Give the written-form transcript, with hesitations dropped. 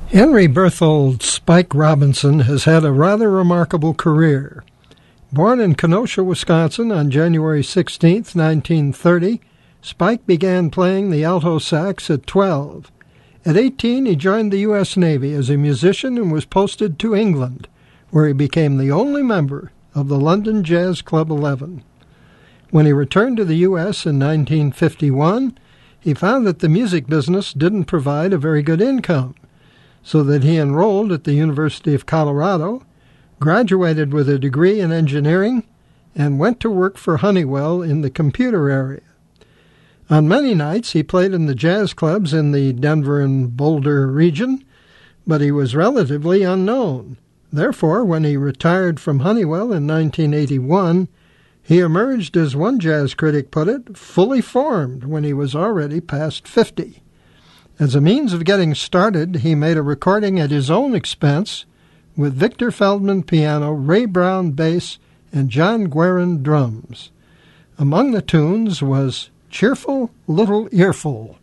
Henry Berthold Spike Robinson has had a rather remarkable career. Born in Kenosha, Wisconsin on January 16, 1930, Spike began playing the alto sax at 12. At 18, he joined the U.S. Navy as a musician and was posted to England, where he became the only member of the London Jazz Club 11. When he returned to the U.S. in 1951, he found that the music business didn't provide a very good income, so that he enrolled at the University of Colorado, graduated with a degree in engineering, and went to work for Honeywell in the computer area. On many nights, he played in the jazz clubs in the Denver and Boulder region, but he was relatively unknown. Therefore, when he retired from Honeywell in 1981, he emerged, as one jazz critic put it, fully formed when he was already past 50. As a means of getting started, he made a recording at his own expense with Victor Feldman piano, Ray Brown bass, and John Guerin drums. Among the tunes was Cheerful Little Earful.